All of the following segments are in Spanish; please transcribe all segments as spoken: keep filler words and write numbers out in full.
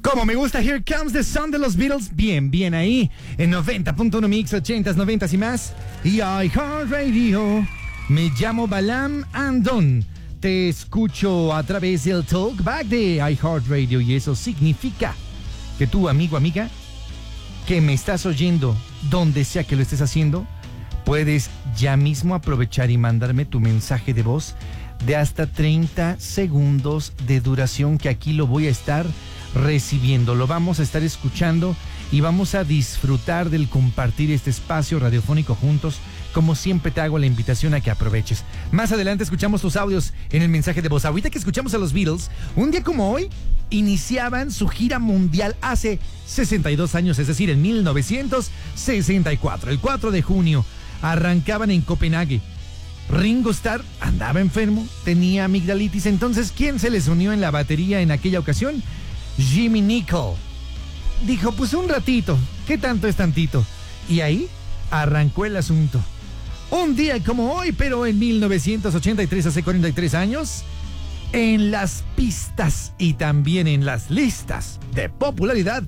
Como me gusta Here Comes the Sun de los Beatles. Bien, bien ahí. En noventa punto uno Mix, ochentas, noventas y más. Y iHeartRadio. Me llamo Balam Andon. Te escucho a través del Talkback de iHeartRadio. Y eso significa que tú, amigo, amiga, que me estás oyendo, donde sea que lo estés haciendo, puedes ya mismo aprovechar y mandarme tu mensaje de voz de hasta treinta segundos de duración, que aquí lo voy a estar recibiendo, lo vamos a estar escuchando y vamos a disfrutar del compartir este espacio radiofónico juntos. Como siempre te hago la invitación a que aproveches. Más adelante escuchamos tus audios en el mensaje de voz. Ahorita que escuchamos a los Beatles, un día como hoy, iniciaban su gira mundial hace sesenta y dos años, es decir, en mil novecientos sesenta y cuatro. El cuatro de junio arrancaban en Copenhague. Ringo Starr andaba enfermo, tenía amigdalitis. Entonces, ¿quién se les unió en la batería en aquella ocasión? Jimmy Nicol. Dijo, pues un ratito, ¿qué tanto es tantito? Y ahí arrancó el asunto. Un día como hoy, pero en mil novecientos ochenta y tres, hace cuarenta y tres años, en las pistas y también en las listas de popularidad,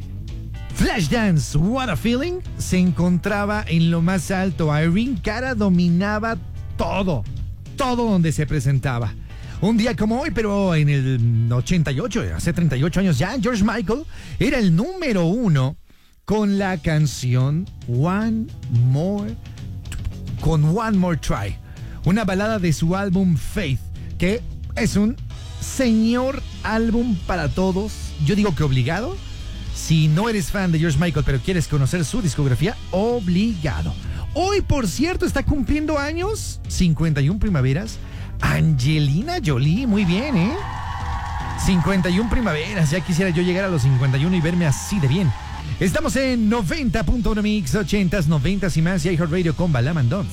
Flashdance, What a Feeling, se encontraba en lo más alto. Irene Cara dominaba todo, todo donde se presentaba. Un día como hoy, pero en el ochenta y ocho, hace treinta y ocho años ya, George Michael era el número uno con la canción One More, con One More Try, una balada de su álbum Faith, que es un señor álbum para todos. Yo digo que obligado. Si no eres fan de George Michael, pero quieres conocer su discografía, obligado. Hoy, por cierto, está cumpliendo años, cincuenta y una primaveras, Angelina Jolie. Muy bien, ¿eh? cincuenta y una primaveras. Ya quisiera yo llegar a los cincuenta y uno y verme así de bien. Estamos en noventa punto uno Mix, ochentas, noventas y más, y iHeartRadio con Balam Andon.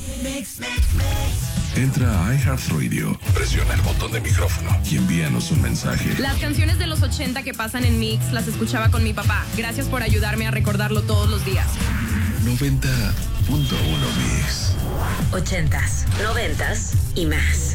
Entra a iHeartRadio, presiona el botón de micrófono y envíanos un mensaje. Las canciones de los ochenta que pasan en Mix las escuchaba con mi papá. Gracias por ayudarme a recordarlo todos los días. noventa punto uno Mix. Ochentas, noventas y más.